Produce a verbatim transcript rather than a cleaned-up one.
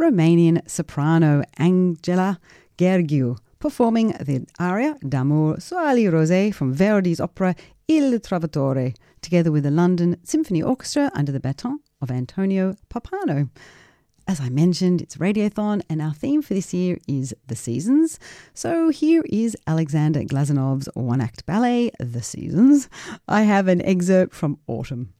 Romanian soprano Angela Gheorghiu, performing the aria D'Amour Soali Rosé from Verdi's opera Il Trovatore, together with the London Symphony Orchestra under the baton of Antonio Pappano. As I mentioned, it's Radiothon, and our theme for this year is the seasons. So here is Alexander Glazanov's one-act ballet, The Seasons. I have an excerpt from Autumn.